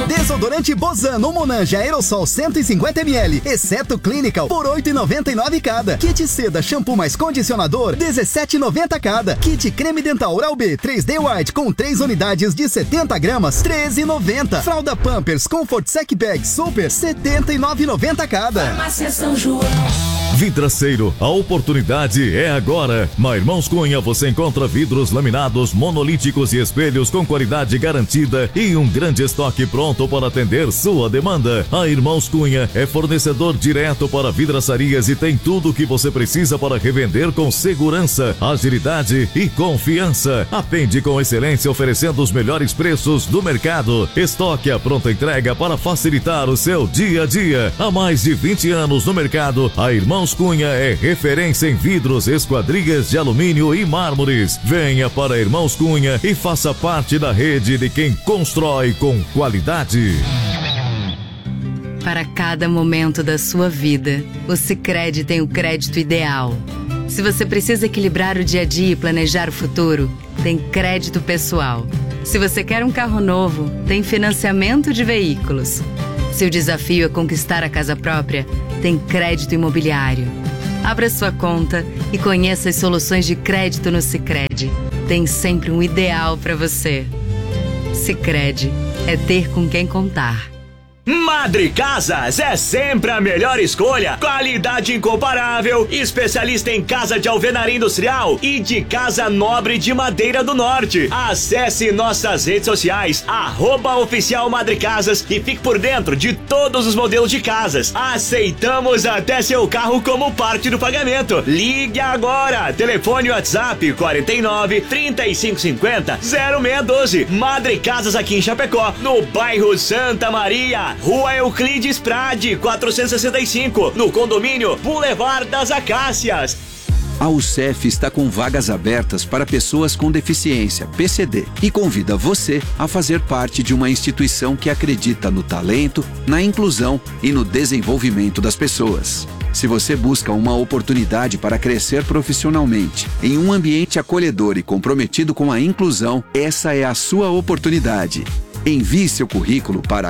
Desodorante Bozano Monange Aerosol 150ml, exceto Clinical, por R$ 8,99 cada. Kit Seda Shampoo mais Condicionador, R$ 17,90 cada. Kit Creme Dental Oral B 3D White com 3 unidades de 70 gramas, R$ 13,90. Fralda Pampers Comfort Sec Bag Super, R$ 79,90 cada. Farmácia São João. Vidraceiro, a oportunidade é agora. Na Irmãos Cunha você encontra vidros laminados, monolíticos e espelhos com qualidade garantida e um grande estoque pronto para atender sua demanda. A Irmãos Cunha é fornecedor direto para vidraçarias e tem tudo o que você precisa para revender com segurança, agilidade e confiança. Atende com excelência oferecendo os melhores preços do mercado. Estoque à pronta entrega para facilitar o seu dia a dia. Há mais de 20 anos no mercado, a Irmãos Cunha é referência em vidros, esquadrias de alumínio e mármores. Venha para Irmãos Cunha e faça parte da rede de quem constrói com qualidade. Para cada momento da sua vida, o Sicredi tem o crédito ideal. Se você precisa equilibrar o dia a dia e planejar o futuro, tem crédito pessoal. Se você quer um carro novo, tem financiamento de veículos. Se o desafio é conquistar a casa própria, tem crédito imobiliário. Abra sua conta e conheça as soluções de crédito no Sicredi. Tem sempre um ideal para você. Sicredi é ter com quem contar. Madre Casas é sempre a melhor escolha. Qualidade incomparável, especialista em casa de alvenaria industrial e de casa nobre de madeira do norte. Acesse nossas redes sociais, @oficial Madre Casas e fique por dentro de todos os modelos de casas. Aceitamos até seu carro como parte do pagamento. Ligue agora. Telefone WhatsApp 49 3550 0612. Madre Casas aqui em Chapecó, no bairro Santa Maria. Rua Euclides Prade, 465, no condomínio Boulevard das Acácias. A UCEF está com vagas abertas para pessoas com deficiência, PCD, e convida você a fazer parte de uma instituição que acredita no talento, na inclusão e no desenvolvimento das pessoas. Se você busca uma oportunidade para crescer profissionalmente, em um ambiente acolhedor e comprometido com a inclusão, essa é a sua oportunidade. Envie seu currículo para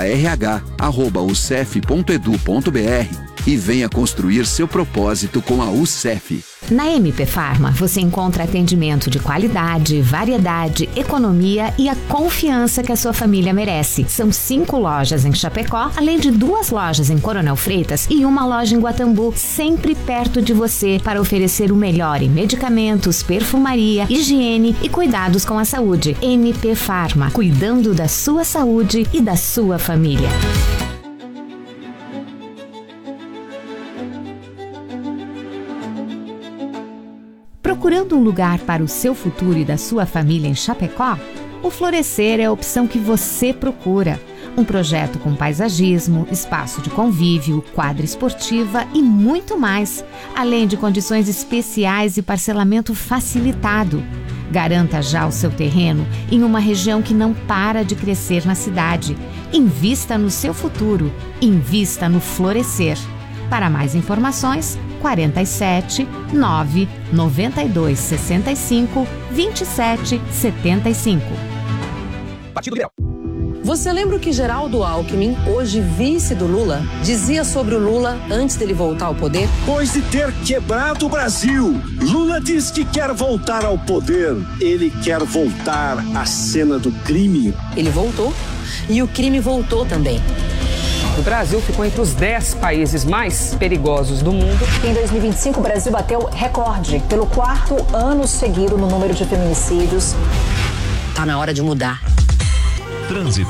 rh@ucef.edu.br e venha construir seu propósito com a UCEF. Na MP Farma, você encontra atendimento de qualidade, variedade, economia e a confiança que a sua família merece. São 5 lojas em Chapecó, além de 2 lojas em Coronel Freitas e uma loja em Guatambu, sempre perto de você para oferecer o melhor em medicamentos, perfumaria, higiene e cuidados com a saúde. MP Farma, cuidando da sua saúde e da sua família. Procurando um lugar para o seu futuro e da sua família em Chapecó? O Florescer é a opção que você procura. Um projeto com paisagismo, espaço de convívio, quadra esportiva e muito mais, além de condições especiais e parcelamento facilitado. Garanta já o seu terreno em uma região que não para de crescer na cidade. Invista no seu futuro. Invista no Florescer. Para mais informações, 47 9 92 65 27 75. Partido Liberal. Você lembra o que Geraldo Alckmin, hoje vice do Lula, dizia sobre o Lula antes dele voltar ao poder? Depois de ter quebrado o Brasil, Lula diz que quer voltar ao poder. Ele quer voltar à cena do crime. Ele voltou e o crime voltou também. O Brasil ficou entre os 10 países mais perigosos do mundo. Em 2025, o Brasil bateu recorde pelo 4º ano seguido no número de feminicídios. Tá na hora de mudar. Trânsito.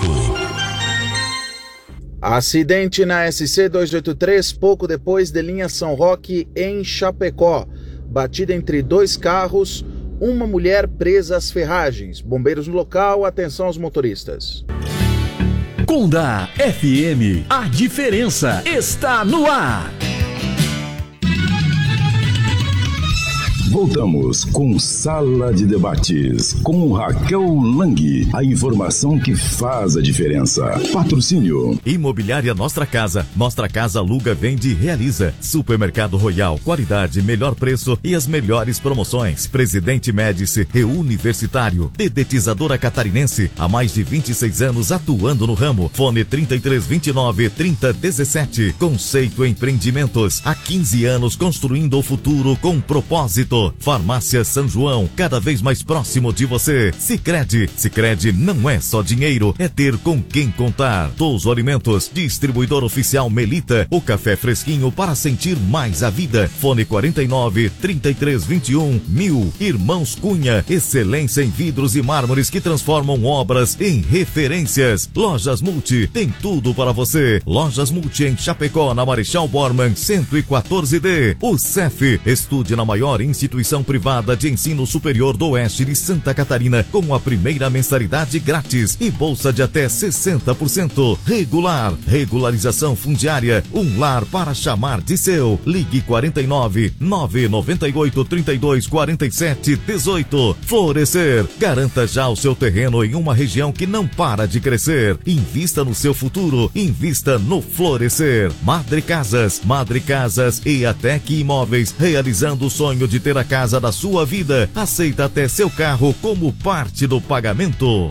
Acidente na SC 283, pouco depois de linha São Roque, em Chapecó. Batida entre 2 carros, uma mulher presa às ferragens. Bombeiros no local, atenção aos motoristas. Conda FM, a diferença está no ar. Voltamos com Sala de Debates, com Raquel Lang. A informação que faz a diferença. Patrocínio. Imobiliária Nostra Casa. Nostra Casa aluga, vende e realiza. Supermercado Royal, qualidade, melhor preço e as melhores promoções. Presidente Médici e Universitário. Dedetizadora Catarinense, há mais de 26 anos atuando no ramo. Fone 3329-3017. Conceito Empreendimentos, há 15 anos construindo o futuro com propósito. Farmácia São João, cada vez mais próximo de você. Sicredi. Sicredi não é só dinheiro, é ter com quem contar. Touso Alimentos, distribuidor oficial Melita, o café fresquinho para sentir mais a vida. Fone 49-3321-1000. Irmãos Cunha, excelência em vidros e mármores que transformam obras em referências. Lojas Multi, tem tudo para você. Lojas Multi em Chapecó, na Marechal Bormann 114D. O CEF, estude na maior instituição privada de ensino superior do oeste de Santa Catarina, com a primeira mensalidade grátis e bolsa de até 60%. Regular, regularização fundiária, um lar para chamar de seu. Ligue 49-998-32-47-18. Florescer, garanta já o seu terreno em uma região que não para de crescer. Invista no seu futuro, invista no Florescer. Madre Casas e Atec Imóveis, realizando o sonho de ter a casa da sua vida. Aceita até seu carro como parte do pagamento.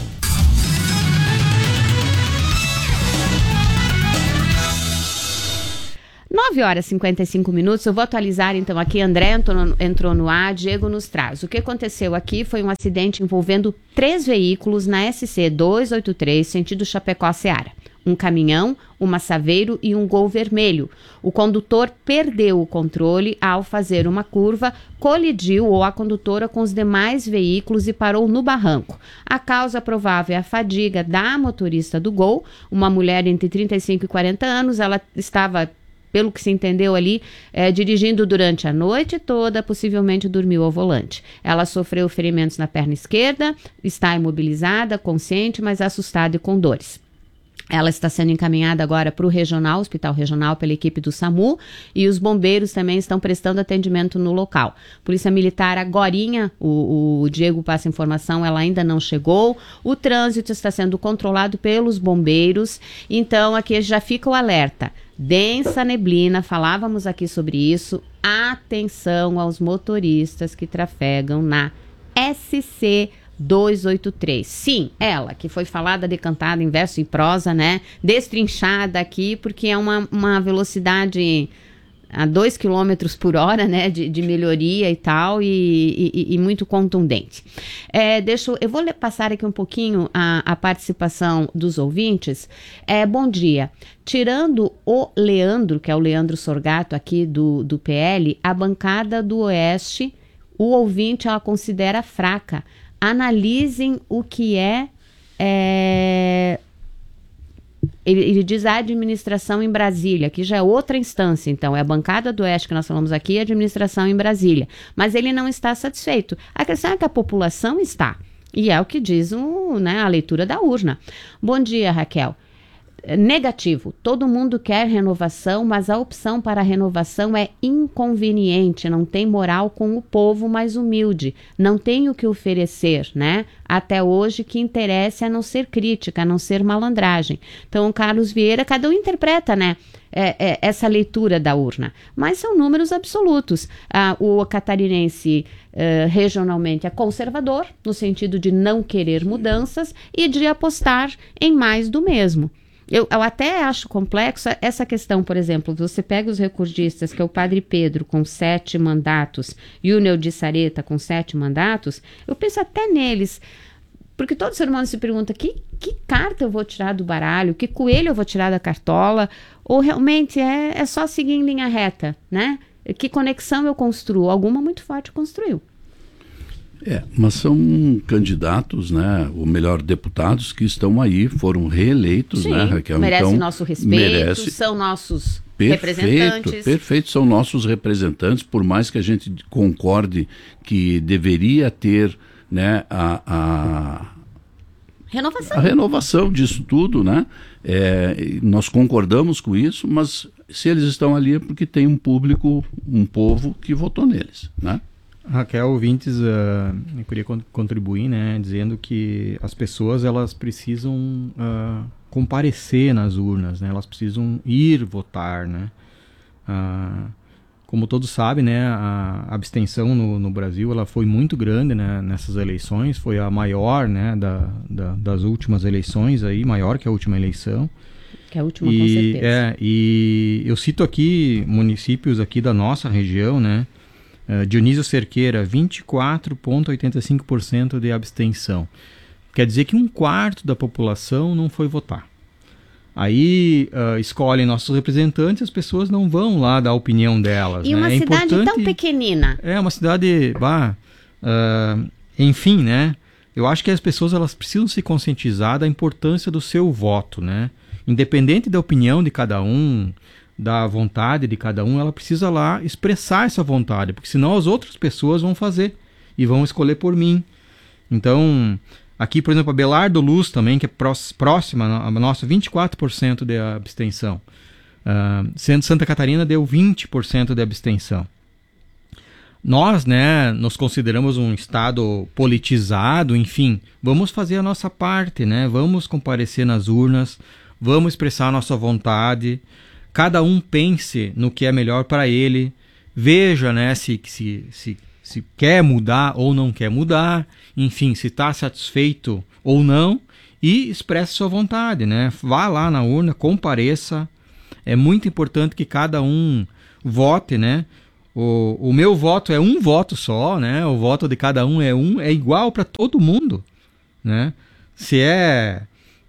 9h55. Eu vou atualizar então aqui. André entrou no ar, Diego nos traz. O que aconteceu aqui foi um acidente envolvendo 3 veículos na SC 283, sentido Chapecó-Ceará. Um caminhão, uma Saveiro e um Gol vermelho. O condutor perdeu o controle ao fazer uma curva, colidiu ou a condutora com os demais veículos e parou no barranco. A causa provável é a fadiga da motorista do Gol, uma mulher entre 35 e 40 anos. Ela estava, pelo que se entendeu ali, dirigindo durante a noite toda, possivelmente dormiu ao volante. Ela sofreu ferimentos na perna esquerda, está imobilizada, consciente, mas assustada e com dores. Ela está sendo encaminhada agora para o regional, hospital regional, pela equipe do SAMU, e os bombeiros também estão prestando atendimento no local. Polícia Militar agorinha, o Diego passa informação, ela ainda não chegou. O trânsito está sendo controlado pelos bombeiros, então aqui já fica o alerta. Densa neblina, falávamos aqui sobre isso. Atenção aos motoristas que trafegam na SC 283. Sim, ela que foi falada, decantada em verso e prosa, né? Destrinchada aqui, porque é uma velocidade a 2 km por hora, né? De melhoria e tal, e muito contundente. Eu vou passar aqui um pouquinho a participação dos ouvintes. Bom dia. Tirando o Leandro, que é o Leandro Sorgato aqui do PL, a bancada do Oeste, o ouvinte ela considera fraca. Analisem o que ele diz a administração em Brasília, que já é outra instância, então é a bancada do Oeste que nós falamos aqui e a administração em Brasília, mas ele não está satisfeito. A questão é que a população está, e é o que diz a leitura da urna. Bom dia, Raquel. Negativo, todo mundo quer renovação, mas a opção para a renovação é inconveniente, não tem moral com o povo mais humilde, não tem o que oferecer, né? Até hoje, que interessa é não ser crítica, não ser malandragem. Então, Carlos Vieira, cada um interpreta, né? Essa leitura da urna, mas são números absolutos. O catarinense regionalmente é conservador, no sentido de não querer mudanças e de apostar em mais do mesmo. Eu até acho complexa essa questão, por exemplo, você pega os recordistas, que é o Padre Pedro com 7 mandatos e o Neudir Sareta com 7 mandatos, eu penso até neles, porque todo ser humano se pergunta que carta eu vou tirar do baralho, que coelho eu vou tirar da cartola, ou realmente é só seguir em linha reta, né? Que conexão eu construo? Alguma muito forte construiu. Mas são candidatos, né? Ou melhor, deputados que estão aí, foram reeleitos, sim, né, Raquel? Merecem então, nosso respeito, são nossos representantes. Perfeito, são nossos representantes, por mais que a gente concorde que deveria ter, né, a renovação disso tudo, né? Nós concordamos com isso, mas se eles estão ali é porque tem um público, um povo que votou neles, né? Raquel, ouvintes, eu queria contribuir, né, dizendo que as pessoas elas precisam comparecer nas urnas, né, elas precisam ir votar, né. Como todos sabem, né, a abstenção no Brasil ela foi muito grande, né, nessas eleições, foi a maior, né, das últimas eleições, aí, maior que a última eleição. Que é a última, com certeza. E eu cito aqui municípios aqui da nossa região, né, Dionísio Cerqueira, 24,85% de abstenção. Quer dizer que 1/4 da população não foi votar. Aí escolhem nossos representantes, as pessoas não vão lá dar a opinião delas. E uma cidade tão pequenina. É uma cidade... enfim, né? Eu acho que as pessoas elas precisam se conscientizar da importância do seu voto, né? Independente da opinião de cada um, da vontade de cada um, ela precisa lá expressar essa vontade, porque senão as outras pessoas vão fazer e vão escolher por mim. Então... Aqui, por exemplo, a Belardo Luz também, que é próxima a nossa, 24% de abstenção. Santa Catarina deu 20% de abstenção. Nós, né, nos consideramos um estado politizado, enfim, vamos fazer a nossa parte, né? Vamos comparecer nas urnas, vamos expressar a nossa vontade, cada um pense no que é melhor para ele, veja, né, se quer mudar ou não quer mudar, enfim, se está satisfeito ou não, e expresse sua vontade, né? Vá lá na urna, compareça. É muito importante que cada um vote, né? O meu voto é um voto só, né? O voto de cada um é igual para todo mundo, né? Se é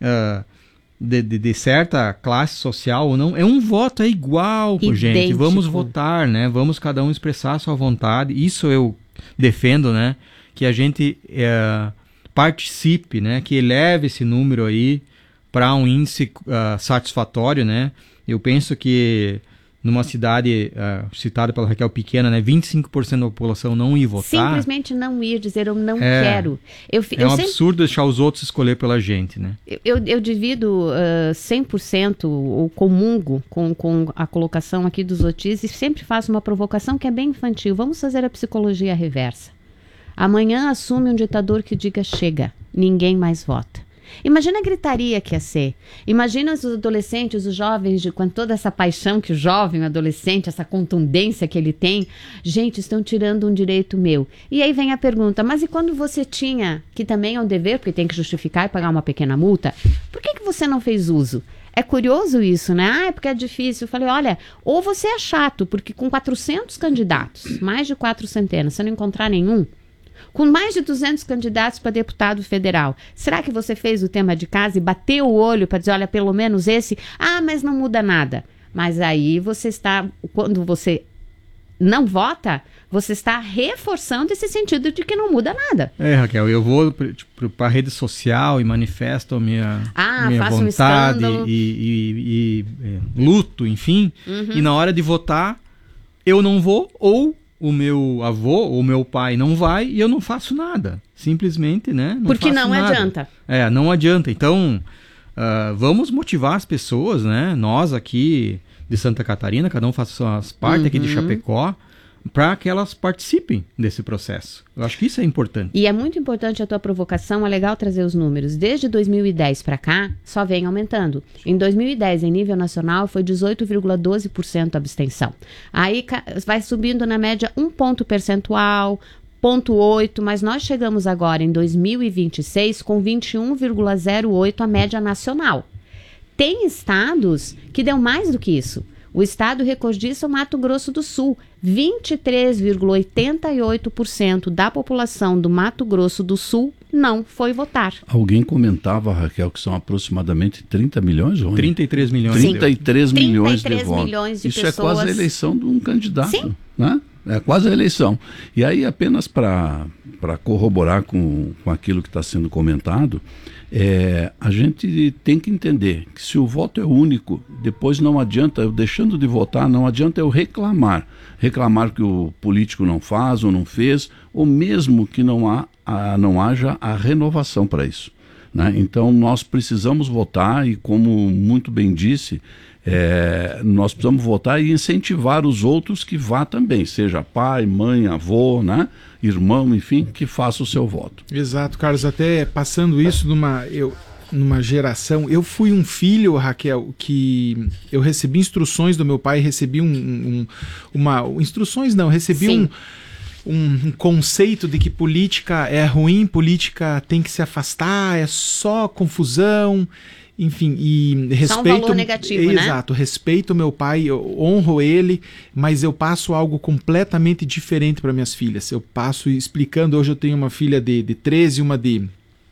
de certa classe social ou não, é um voto, é igual, gente. Vamos votar, né? Vamos cada um expressar a sua vontade. Isso eu defendo, né? Que a gente participe, né? Que eleve esse número aí para um índice satisfatório, né? Eu penso que numa cidade citada pela Raquel pequena, né, 25% da população não ir votar. Simplesmente não ir, dizer eu não quero. Absurdo deixar os outros escolher pela gente, né? Eu divido 100% ou comungo com a colocação aqui dos Otis e sempre faço uma provocação que é bem infantil. Vamos fazer a psicologia reversa. Amanhã assume um ditador que diga chega, ninguém mais vota. Imagina a gritaria que ia ser. Imagina os adolescentes, os jovens, com toda essa paixão que o jovem, o adolescente, essa contundência que ele tem. Gente, estão tirando um direito meu. E aí vem a pergunta, mas e quando você tinha, que também é um dever, porque tem que justificar e pagar uma pequena multa, por que você não fez uso? É curioso isso, né? É porque é difícil. Eu falei, olha, ou você é chato, porque com 400 candidatos, mais de 400, você não encontrar nenhum, com mais de 200 candidatos para deputado federal, será que você fez o tema de casa e bateu o olho para dizer, olha, pelo menos esse? Ah, mas não muda nada. Mas aí você está, quando você não vota, você está reforçando esse sentido de que não muda nada. Raquel, eu vou para a rede social e manifesto a minha vontade e luto, enfim, e na hora de votar eu não vou, ou o meu avô ou o meu pai não vai e eu não faço nada. Simplesmente, né? Porque não adianta. Não adianta. Então, vamos motivar as pessoas, né? Nós aqui de Santa Catarina, cada um faz suas partes aqui de Chapecó, para que elas participem desse processo. Eu acho que isso é importante. E é muito importante a tua provocação, é legal trazer os números. Desde 2010 para cá, só vem aumentando. Em 2010, em nível nacional, foi 18,12% a abstenção. Aí vai subindo na média 1 ponto percentual, 0,8%, mas nós chegamos agora em 2026 com 21,08% a média nacional. Tem estados que deu mais do que isso. O estado recordista é o Mato Grosso do Sul. 23,88% da população do Mato Grosso do Sul não foi votar. Alguém comentava, Raquel, que são aproximadamente 30 milhões? Ou 33 milhões. 33 milhões de votos. Milhões de Isso pessoas. É quase a eleição de um candidato. Sim. Né? É quase a eleição. E aí, apenas para corroborar com aquilo que está sendo comentado, a gente tem que entender que se o voto é único, depois não adianta, eu deixando de votar, não adianta eu reclamar que o político não faz ou não fez, ou mesmo que não haja a renovação para isso. né? Então nós precisamos votar e, como muito bem disse, nós precisamos votar e incentivar os outros que vá também, seja pai, mãe, avô, né? Irmão, enfim, que faça o seu voto. Exato, Carlos, até passando isso numa geração, eu fui um filho, Raquel, que eu recebi instruções do meu pai, recebi um conceito de que política é ruim, política tem que se afastar, é só confusão, enfim, e respeito... Só um valor negativo, né? Exato, respeito meu pai, eu honro ele, mas eu passo algo completamente diferente para minhas filhas. Eu passo explicando, hoje eu tenho uma filha de 13 e uma de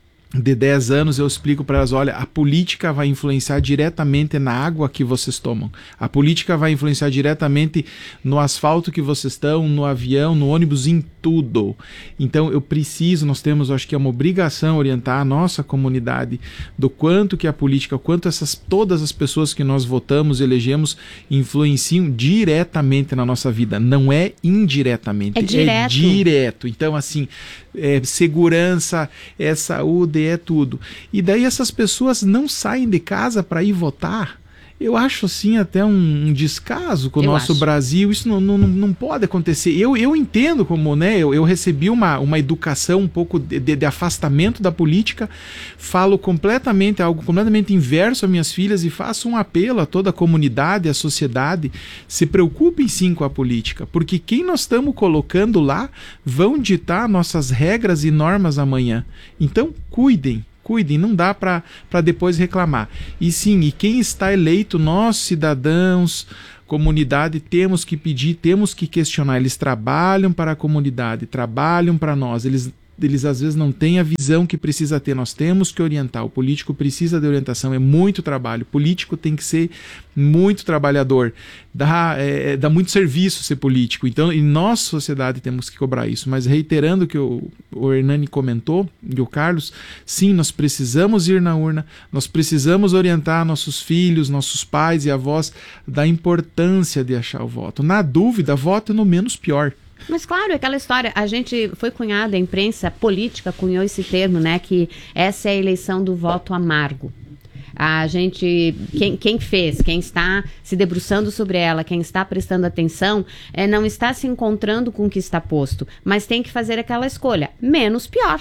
10 anos, eu explico para elas, olha, a política vai influenciar diretamente na água que vocês tomam, a política vai influenciar diretamente no asfalto que vocês estão, no avião, no ônibus, em tudo. Então nós temos, acho que é uma obrigação orientar a nossa comunidade do quanto que a política, o quanto todas as pessoas que nós votamos, elegemos, influenciam diretamente na nossa vida, não é indiretamente, é direto. Então assim, segurança, saúde, é tudo. E daí essas pessoas não saem de casa para ir votar. Eu acho assim até um descaso com o nosso Brasil. Isso não pode acontecer. Eu entendo como, né? Eu recebi uma educação um pouco de afastamento da política. Falo algo completamente inverso às minhas filhas e faço um apelo a toda a comunidade, a sociedade. Se preocupem sim com a política, porque quem nós estamos colocando lá vão ditar nossas regras e normas amanhã. Então, cuidem, não dá para depois reclamar. E sim, e quem está eleito, nós cidadãos, comunidade, temos que pedir, temos que questionar. Eles trabalham para a comunidade, trabalham para nós, eles às vezes não têm a visão que precisa ter, nós temos que orientar, o político precisa de orientação, é muito trabalho, o político tem que ser muito trabalhador, dá muito serviço ser político, então em nossa sociedade temos que cobrar isso, mas reiterando o que o Hernani comentou, e o Carlos, sim, nós precisamos ir na urna, nós precisamos orientar nossos filhos, nossos pais e avós da importância de achar o voto, na dúvida, vote no menos pior. Mas claro, aquela história, a gente foi cunhado, a imprensa política cunhou esse termo, né, que essa é a eleição do voto amargo. A gente, quem fez, quem está se debruçando sobre ela, quem está prestando atenção, não está se encontrando com o que está posto, mas tem que fazer aquela escolha, menos pior.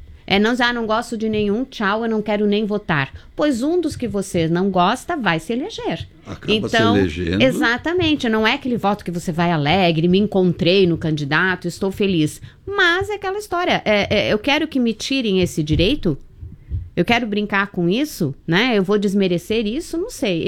Não gosto de nenhum, tchau, eu não quero nem votar. Pois um dos que você não gosta vai se eleger. Acaba se elegendo. Exatamente, não é aquele voto que você vai alegre, me encontrei no candidato, estou feliz. Mas é aquela história, eu quero que me tirem esse direito, eu quero brincar com isso, né? Eu vou desmerecer isso, não sei.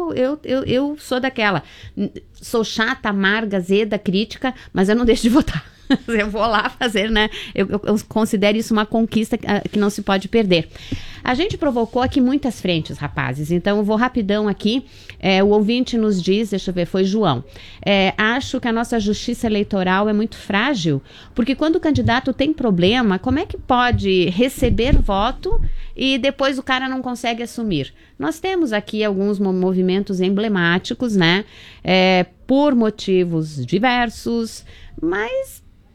Eu sou daquela, sou chata, amarga, azeda, crítica, mas eu não deixo de votar. Eu vou lá fazer, né? Eu considero isso uma conquista que não se pode perder. A gente provocou aqui muitas frentes, rapazes, então eu vou rapidão aqui. O ouvinte nos diz, deixa eu ver, foi João. Acho que a nossa justiça eleitoral é muito frágil, porque quando o candidato tem problema, como é que pode receber voto e depois o cara não consegue assumir? Nós temos aqui alguns movimentos emblemáticos, né? Por motivos diversos, mas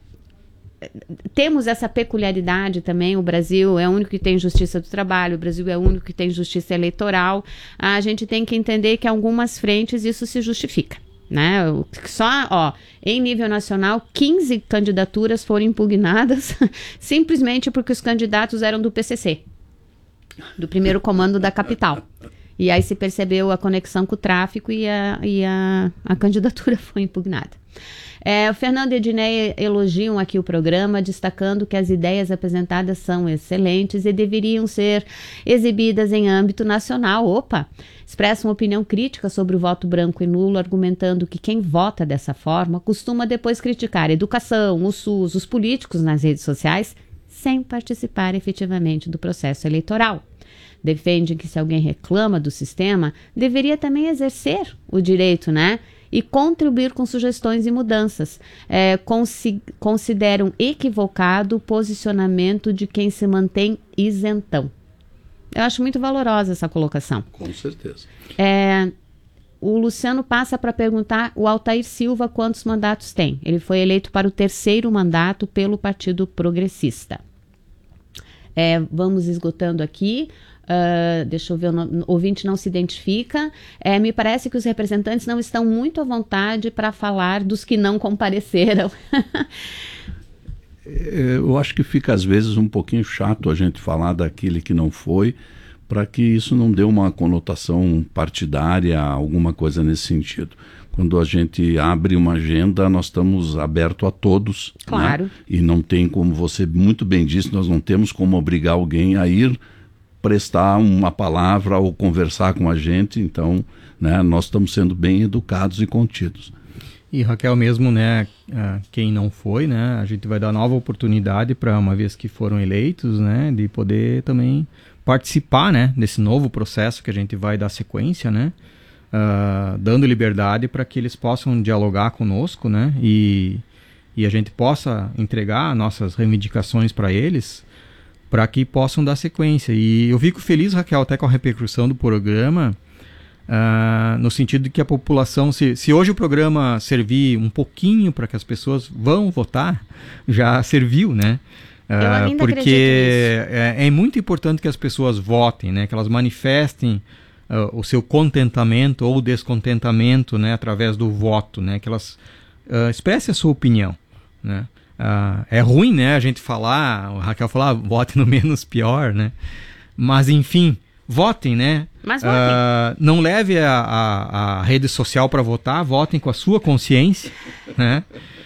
temos essa peculiaridade também. O Brasil é o único que tem justiça do trabalho, o Brasil é o único que tem justiça eleitoral. A gente tem que entender que em algumas frentes isso se justifica, né? Em nível nacional, 15 candidaturas foram impugnadas simplesmente porque os candidatos eram do PCC, do primeiro comando da capital. E aí se percebeu a conexão com o tráfico e a candidatura foi impugnada. O Fernando e Ednei elogiam aqui o programa, destacando que as ideias apresentadas são excelentes e deveriam ser exibidas em âmbito nacional. Expressam opinião crítica sobre o voto branco e nulo, argumentando que quem vota dessa forma costuma depois criticar a educação, o SUS, os políticos nas redes sociais, sem participar efetivamente do processo eleitoral. Defende que se alguém reclama do sistema, deveria também exercer o direito, né? E contribuir com sugestões e mudanças. Consideram equivocado o posicionamento de quem se mantém isentão. Eu acho muito valorosa essa colocação. Com certeza. O Luciano passa para perguntar o Altair Silva quantos mandatos tem. Ele foi eleito para o 3º mandato pelo Partido Progressista. Vamos esgotando aqui. Deixa eu ver, o ouvinte não se identifica. Me parece que os representantes não estão muito à vontade para falar dos que não compareceram. Eu acho que fica às vezes um pouquinho chato a gente falar daquele que não foi, para que isso não dê uma conotação partidária, alguma coisa nesse sentido. Quando a gente abre uma agenda, nós estamos abertos a todos. Claro. Né? E não tem, como você muito bem disse, nós não temos como obrigar alguém a ir prestar uma palavra ou conversar com a gente. Então, né, nós estamos sendo bem educados e contidos. E Raquel, mesmo, né, quem não foi, né, a gente vai dar nova oportunidade para, uma vez que foram eleitos, né, de poder também participar, né, desse novo processo que a gente vai dar sequência, né, dando liberdade para que eles possam dialogar conosco, né, e a gente possa entregar nossas reivindicações para eles, para que possam dar sequência. E eu fico feliz, Raquel, até com a repercussão do programa, no sentido de que a população, se hoje o programa servir um pouquinho para que as pessoas vão votar, já serviu, né? Porque é muito importante que as pessoas votem, né? Que elas manifestem o seu contentamento ou descontentamento, né? Através do voto, né? Que elas expressem a sua opinião, né? É ruim, né? A gente falar, o Raquel falar, vote no menos pior, né? Mas enfim, votem, né? Mas votem. Não leve a rede social para votar, votem com a sua consciência, né?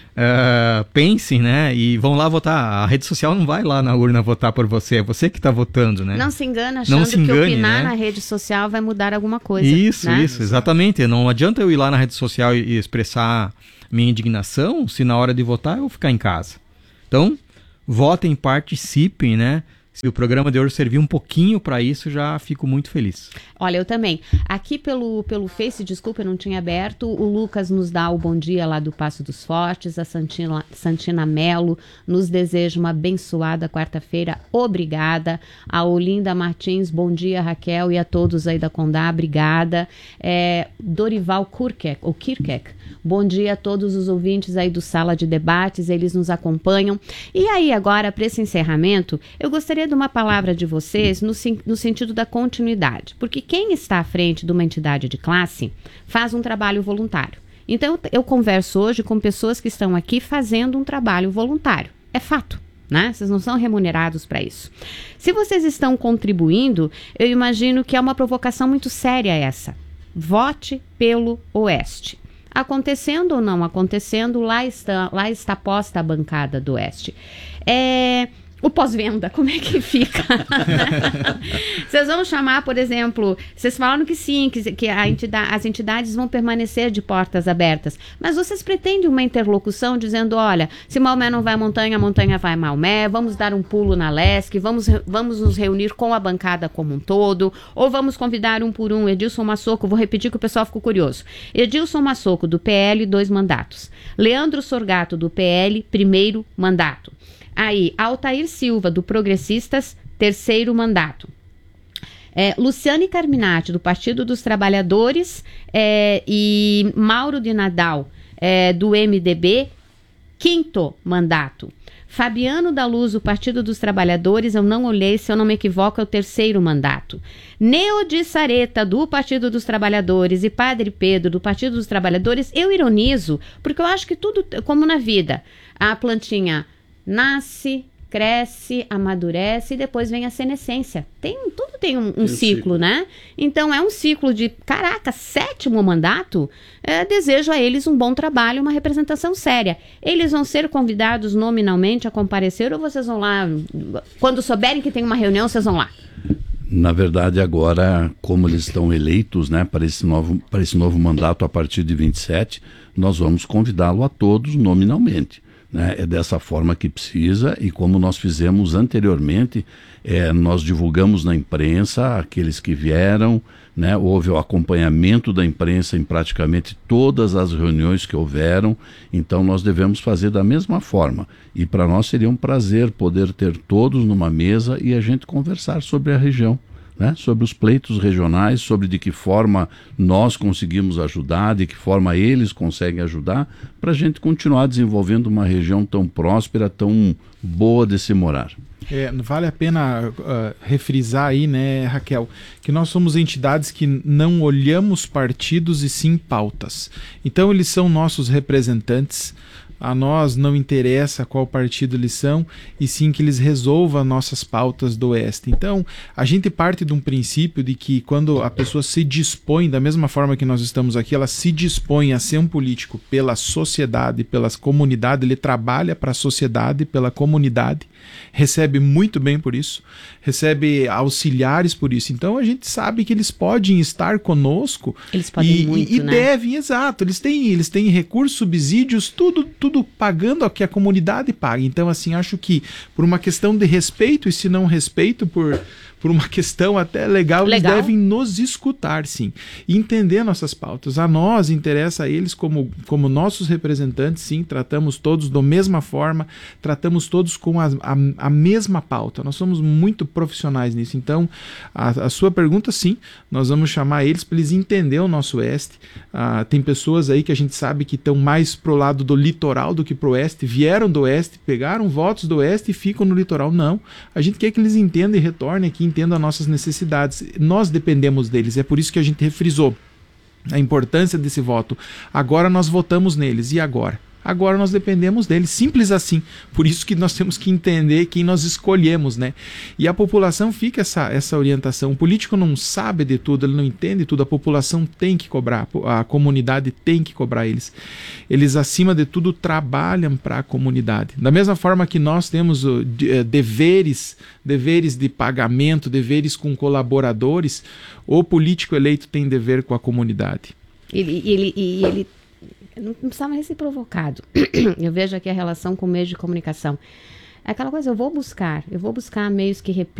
Pensem, né? E vão lá votar. A rede social não vai lá na urna votar por você, é você que está votando, né? Não se engana achando que opinar, né, na rede social vai mudar alguma coisa. Isso, né? Isso, exatamente. Não adianta eu ir lá na rede social e expressar minha indignação se na hora de votar eu ficar em casa. Então, votem, participem, né? Se o programa de hoje servir um pouquinho para isso, já fico muito feliz. Olha, eu também. Aqui pelo Face, desculpa, eu não tinha aberto, o Lucas nos dá o bom dia lá do Passo dos Fortes, a Santina Melo nos deseja uma abençoada quarta-feira, obrigada. A Olinda Martins, bom dia, Raquel, e a todos aí da Condá, obrigada. Dorival Kirkek, bom dia a todos os ouvintes aí do Sala de Debates, eles nos acompanham. E aí agora, para esse encerramento, eu gostaria de uma palavra de vocês no sentido da continuidade, porque quem está à frente de uma entidade de classe faz um trabalho voluntário. Então eu converso hoje com pessoas que estão aqui fazendo um trabalho voluntário, é fato, né? Vocês não são remunerados para isso. Se vocês estão contribuindo, eu imagino que é uma provocação muito séria essa. Vote pelo Oeste. Acontecendo ou não acontecendo, lá está posta a bancada do Oeste. O pós-venda, como é que fica? Vocês vão chamar, por exemplo, vocês falaram que sim, que as entidades vão permanecer de portas abertas, mas vocês pretendem uma interlocução dizendo, olha, se Maomé não vai à montanha, a montanha vai a Maomé, vamos dar um pulo na LESC, vamos nos reunir com a bancada como um todo, ou vamos convidar um por um, Edilson Massoco, vou repetir que o pessoal ficou curioso, Edilson Massoco, do PL, 2 mandatos, Leandro Sorgato, do PL, 1º mandato, aí, Altair Silva, do Progressistas, 3º mandato. Luciane Carminati, do Partido dos Trabalhadores, e Mauro de Nadal, do MDB, 5º mandato. Fabiano da Luz, do Partido dos Trabalhadores, eu não olhei, se eu não me equivoco, é o 3º mandato. Neo de Sareta, do Partido dos Trabalhadores, e Padre Pedro, do Partido dos Trabalhadores, eu ironizo, porque eu acho que tudo, como na vida, a plantinha nasce, cresce, amadurece e depois vem a senescência. Tudo tem um ciclo, né? Então é um ciclo de, 7º mandato, desejo a eles um bom trabalho, uma representação séria. Eles vão ser convidados nominalmente a comparecer ou vocês vão lá, quando souberem que tem uma reunião, vocês vão lá? Na verdade, agora, como eles estão eleitos, né, para esse novo mandato a partir de 27, nós vamos convidá-lo a todos nominalmente. Né? É dessa forma que precisa, e como nós fizemos anteriormente, nós divulgamos na imprensa aqueles que vieram, né? Houve o acompanhamento da imprensa em praticamente todas as reuniões que houveram, então nós devemos fazer da mesma forma, e para nós seria um prazer poder ter todos numa mesa e a gente conversar sobre a região, né? Sobre os pleitos regionais, sobre de que forma nós conseguimos ajudar, de que forma eles conseguem ajudar, para a gente continuar desenvolvendo uma região tão próspera, tão boa de se morar. Vale a pena refrisar aí, né, Raquel, que nós somos entidades que não olhamos partidos e sim pautas. Então eles são nossos representantes. A nós não interessa qual partido eles são, e sim que eles resolvam nossas pautas do Oeste. Então, a gente parte de um princípio de que quando a pessoa se dispõe, da mesma forma que nós estamos aqui, ela se dispõe a ser um político pela sociedade, pelas comunidades, ele trabalha para a sociedade, pela comunidade, recebe muito bem por isso, recebe auxiliares por isso. Então, a gente sabe que eles podem estar conosco. Eles podem muito, e né? devem, exato. Eles têm recursos, subsídios, tudo pagando o que a comunidade paga. Então, assim, acho que por uma questão de respeito, e se não respeito, por uma questão até legal, eles devem nos escutar, sim, e entender nossas pautas. A nós interessa a eles como nossos representantes, sim, tratamos todos da mesma forma, tratamos todos com a mesma pauta. Nós somos muito profissionais nisso. Então, a sua pergunta, sim, nós vamos chamar eles para eles entenderem o nosso Oeste. Tem pessoas aí que a gente sabe que estão mais pro lado do litoral do que pro Oeste, vieram do Oeste, pegaram votos do Oeste e ficam no litoral. Não, a gente quer que eles entendam e retornem aqui, entendam as nossas necessidades. Nós dependemos deles, é por isso que a gente refrisou a importância desse voto. Agora nós votamos neles, e agora? Agora nós dependemos deles, simples assim. Por isso que nós temos que entender quem nós escolhemos, né? E a população fica essa orientação. O político não sabe de tudo, ele não entende tudo. A população tem que cobrar, a comunidade tem que cobrar eles. Eles, acima de tudo, trabalham para a comunidade. Da mesma forma que nós temos deveres de pagamento, deveres com colaboradores, o político eleito tem dever com a comunidade. Ele não precisava nem ser provocado. Eu vejo aqui a relação com o meio de comunicação. É aquela coisa, eu vou buscar meios que